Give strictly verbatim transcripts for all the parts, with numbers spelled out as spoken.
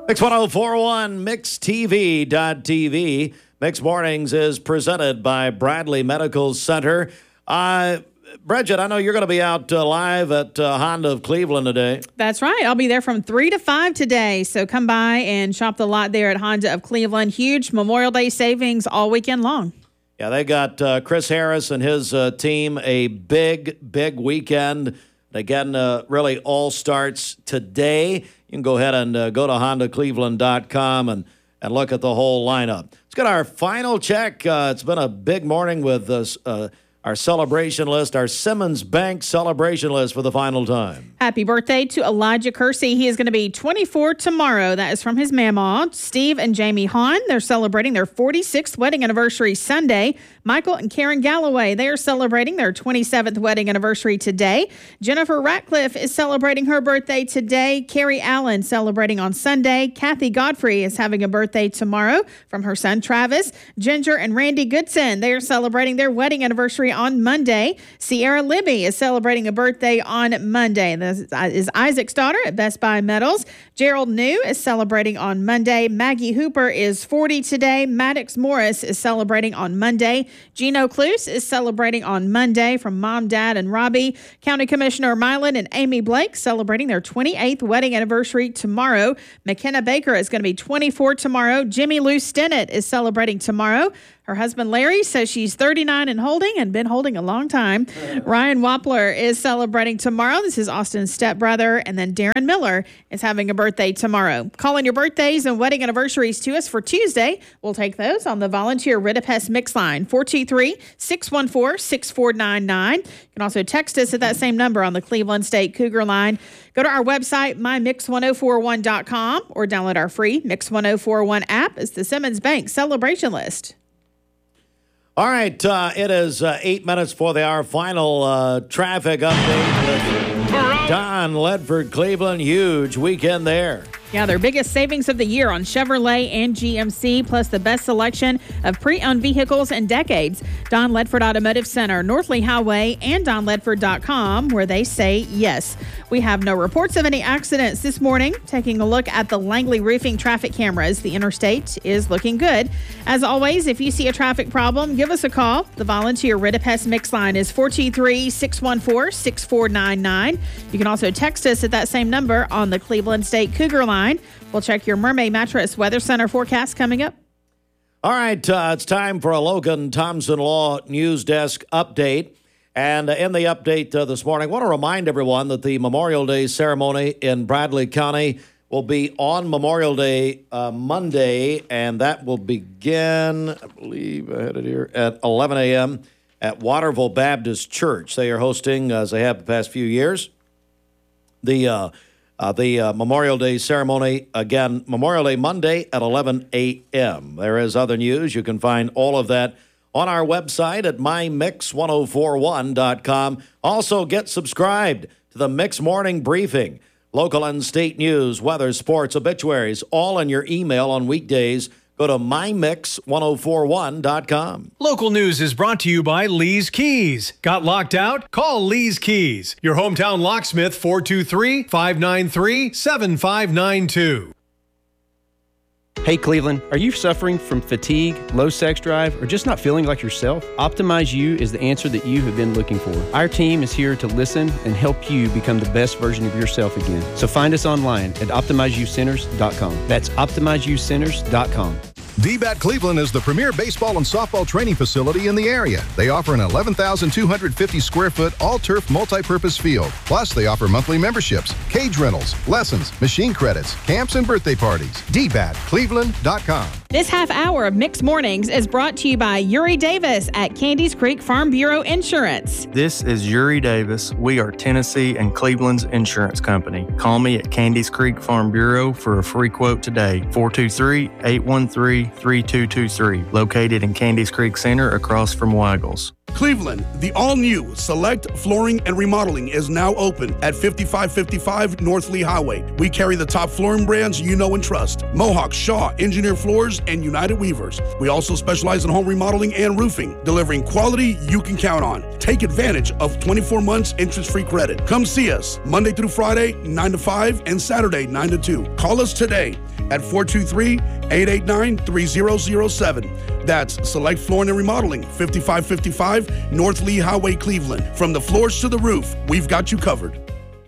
Mix one oh four point one, mix t v dot t v. Mix Mornings is presented by Bradley Medical Center. Uh, Bridget, I know you're going to be out uh, live at uh, Honda of Cleveland today. That's right. I'll be there from three to five today. So come by and shop the lot there at Honda of Cleveland. Huge Memorial Day savings all weekend long. Yeah, they got uh, Chris Harris and his uh, team a big, big weekend. Again, uh, really all starts today. You can go ahead and uh, go to honda cleveland dot com and, and look at the whole lineup. Let's get our final check. Uh, it's been a big morning with us. Uh, Our celebration list, our Simmons Bank celebration list for the final time. Happy birthday to Elijah Kersey. He is going to be twenty-four tomorrow. That is from his mama, Steve and Jamie Hahn. They're celebrating their forty-sixth wedding anniversary Sunday. Michael and Karen Galloway, they are celebrating their twenty-seventh wedding anniversary today. Jennifer Ratcliffe is celebrating her birthday today. Carrie Allen celebrating on Sunday. Kathy Godfrey is having a birthday tomorrow from her son Travis. Ginger and Randy Goodson, they are celebrating their wedding anniversary on Monday. Sierra Libby is celebrating a birthday on Monday. This is Isaac's daughter at Best Buy Metals. Gerald New is celebrating on Monday. Maggie Hooper is forty today. Maddox Morris is celebrating on Monday. Gino Cluse is celebrating on Monday from Mom, Dad, and Robbie. County Commissioner Mylan and Amy Blake celebrating their twenty-eighth wedding anniversary tomorrow. McKenna Baker is going to be twenty-four tomorrow. Jimmy Lou Stinnett is celebrating tomorrow. Her husband, Larry, says she's thirty-nine and holding and been holding a long time. Ryan Wappler is celebrating tomorrow. This is Austin's stepbrother. And then Darren Miller is having a birthday tomorrow. Call in your birthdays and wedding anniversaries to us for Tuesday. We'll take those on the Volunteer Ridipest Mix line, four two three, six one four, six four nine nine. You can also text us at that same number on the Cleveland State Cougar line. Go to our website, my mix one oh four one dot com, or download our free Mix one oh four one app. It's the Simmons Bank celebration list. All right, uh, it is uh, eight minutes for the hour. Final uh, traffic update with Don Ledford, Cleveland. Huge weekend there. Yeah, their biggest savings of the year on Chevrolet and G M C, plus the best selection of pre-owned vehicles in decades. Don Ledford Automotive Center, North Lee Highway, and don ledford dot com, where they say yes. We have no reports of any accidents this morning. Taking a look at the Langley Roofing traffic cameras, the interstate is looking good. As always, if you see a traffic problem, give us a call. The Volunteer Ridipest Mix line is four two three, six one four, six four nine nine. You can also text us at that same number on the Cleveland State Cougar line. We'll check your Mermaid Mattress Weather Center forecast coming up. All right, uh, it's time for a Logan Thompson Law News Desk update. And uh, in the update uh, this morning, I want to remind everyone that the Memorial Day ceremony in Bradley County will be on Memorial Day uh, Monday, and that will begin, I believe I had it here, at eleven a.m. at Waterville Baptist Church. They are hosting, as they have the past few years, the uh, Uh, the uh, Memorial Day ceremony, again, Memorial Day Monday at eleven a.m. There is other news. You can find all of that on our website at my mix one oh four one dot com. Also, get subscribed to the Mix Morning Briefing. Local and state news, weather, sports, obituaries, all in your email on weekdays. Go to my mix one oh four one dot com. Local news is brought to you by Lee's Keys. Got locked out? Call Lee's Keys. Your hometown locksmith, four two three, five nine three, seven five nine two. Hey Cleveland, are you suffering from fatigue, low sex drive, or just not feeling like yourself? Optimize You is the answer that you have been looking for. Our team is here to listen and help you become the best version of yourself again. So find us online at optimize you centers dot com. That's optimize you centers dot com. D B A T Cleveland is the premier baseball and softball training facility in the area. They offer an eleven thousand two hundred fifty square foot all-turf multi-purpose field. Plus, they offer monthly memberships, cage rentals, lessons, machine credits, camps, and birthday parties. D B A T Cleveland dot com. This half hour of Mixed Mornings is brought to you by Uri Davis at Candies Creek Farm Bureau Insurance. This is Uri Davis. We are Tennessee and Cleveland's insurance company. Call me at Candies Creek Farm Bureau for a free quote today. four two three, eight one three, three two two three. Located in Candies Creek Center across from Waggles. Cleveland, the all-new Select Flooring and Remodeling is now open at fifty-five fifty-five North Lee Highway. We carry the top flooring brands you know and trust: Mohawk, Shaw, Engineer Floors, and United Weavers. We also specialize in home remodeling and roofing, delivering quality you can count on. Take advantage of twenty-four months interest-free credit. Come see us Monday through Friday, nine to five, and Saturday, nine to two. Call us today, at four two three, eight eight nine, three zero zero seven. That's Select Flooring and Remodeling, fifty-five fifty-five North Lee Highway, Cleveland. From the floors to the roof, we've got you covered.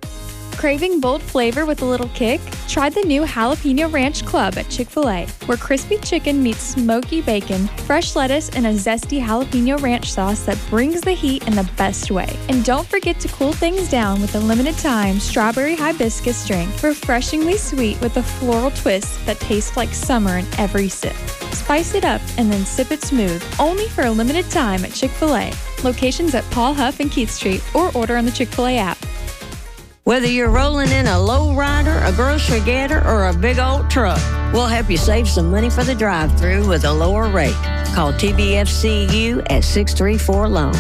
Craving bold flavor with a little kick? Try the new Jalapeno Ranch Club at Chick-fil-A, where crispy chicken meets smoky bacon, fresh lettuce, and a zesty jalapeno ranch sauce that brings the heat in the best way. And don't forget to cool things down with a limited-time strawberry hibiscus drink, refreshingly sweet with a floral twist that tastes like summer in every sip. Spice it up and then sip it smooth, only for a limited time at Chick-fil-A. Locations at Paul Huff and Keith Street, or order on the Chick-fil-A app. Whether you're rolling in a low rider, a grocery getter, or a big old truck, we'll help you save some money for the drive-thru with a lower rate. Call T B F C U at six three four loan.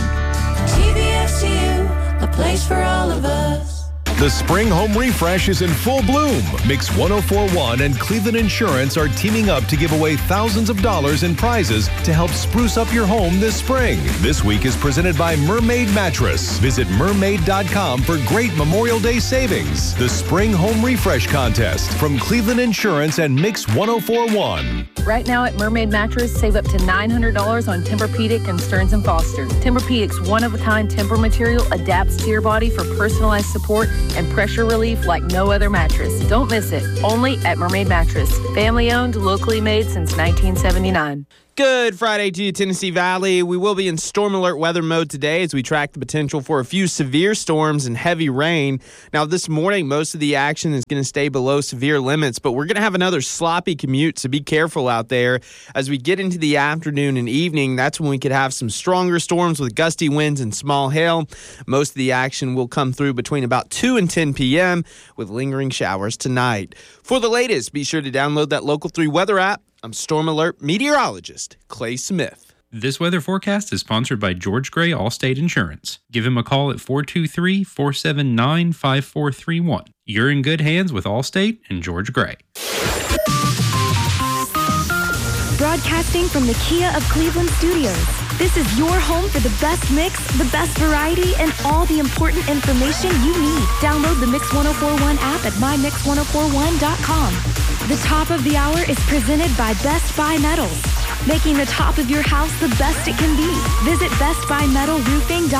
T B F C U, a place for all of us. The spring home refresh is in full bloom. Mix one oh four point one and Cleveland Insurance are teaming up to give away thousands of dollars in prizes to help spruce up your home this spring. This week is presented by Mermaid Mattress. Visit mermaid dot com for great Memorial Day savings. The Spring Home Refresh Contest from Cleveland Insurance and Mix one oh four point one. Right now at Mermaid Mattress, save up to nine hundred dollars on Tempur-Pedic and Stearns and Foster. Tempur-Pedic's one-of-a-kind Tempur material adapts to your body for personalized support and pressure relief like no other mattress. Don't miss it. Only at Mermaid Mattress. Family owned, locally made since nineteen seventy-nine. Good Friday to you, Tennessee Valley. We will be in storm alert weather mode today as we track the potential for a few severe storms and heavy rain. Now, this morning, most of the action is going to stay below severe limits, but we're going to have another sloppy commute, so be careful out there. As we get into the afternoon and evening, that's when we could have some stronger storms with gusty winds and small hail. Most of the action will come through between about two and ten p.m. with lingering showers tonight. For the latest, be sure to download that Local three weather app. I'm Storm Alert meteorologist Clay Smith. This weather forecast is sponsored by George Gray Allstate Insurance. Give him a call at four two three, four seven nine, five four three one. You're in good hands with Allstate and George Gray. Broadcasting from the Kia of Cleveland studios, this is your home for the best mix, the best variety, and all the important information you need. Download the Mix one oh four point one app at my mix one oh four one dot com. The top of the hour is presented by Best Buy Metals, making the top of your house the best it can be. Visit best buy metal roofing dot com.